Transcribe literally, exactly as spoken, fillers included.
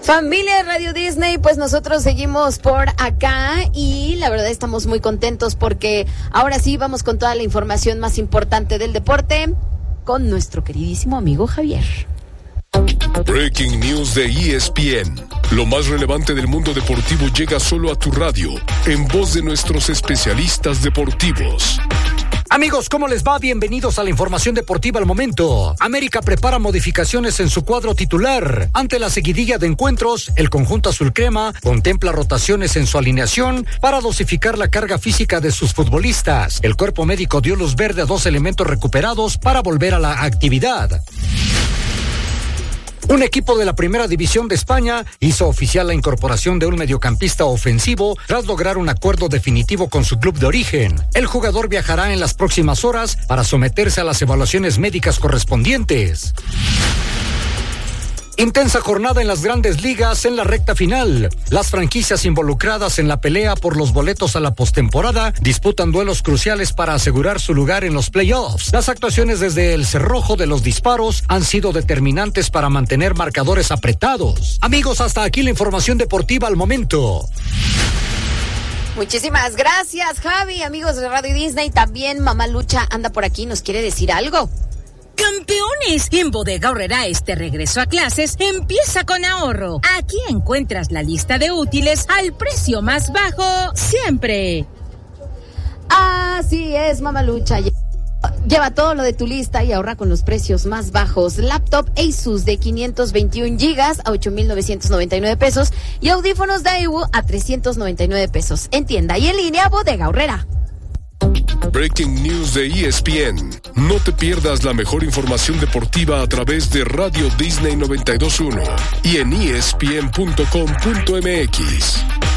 Familia de Radio Disney, pues nosotros seguimos por acá y la verdad estamos muy contentos porque ahora sí vamos con toda la información más importante del deporte con nuestro queridísimo amigo Javier. Breaking News de E S P N. Lo más relevante del mundo deportivo llega solo a tu radio, en voz de nuestros especialistas deportivos. Amigos, ¿cómo les va? Bienvenidos a la información deportiva al momento. América prepara modificaciones en su cuadro titular. Ante la seguidilla de encuentros, el conjunto azul crema contempla rotaciones en su alineación para dosificar la carga física de sus futbolistas. El cuerpo médico dio luz verde a dos elementos recuperados para volver a la actividad. Un equipo de la Primera División de España hizo oficial la incorporación de un mediocampista ofensivo tras lograr un acuerdo definitivo con su club de origen. El jugador viajará en las próximas horas para someterse a las evaluaciones médicas correspondientes. Intensa jornada en las grandes ligas en la recta final. Las franquicias involucradas en la pelea por los boletos a la postemporada disputan duelos cruciales para asegurar su lugar en los playoffs. Las actuaciones desde el cerrojo de los disparos han sido determinantes para mantener marcadores apretados. Amigos, hasta aquí la información deportiva al momento. Muchísimas gracias, Javi. Amigos de Radio Disney, también Mamá Lucha anda por aquí, ¿nos quiere decir algo? ¡Campeones! En Bodega Aurrera este regreso a clases empieza con ahorro. Aquí encuentras la lista de útiles al precio más bajo siempre. Así es, Mamalucha. Lleva todo lo de tu lista y ahorra con los precios más bajos. Laptop Asus de quinientos veintiún gigas a ocho mil novecientos noventa y nueve pesos y audífonos Daewoo a trescientos noventa y nueve pesos. En tienda y en línea, Bodega Aurrera. Breaking News de E S P N. No te pierdas la mejor información deportiva a través de Radio Disney noventa y dos punto uno y en E S P N punto com punto M X.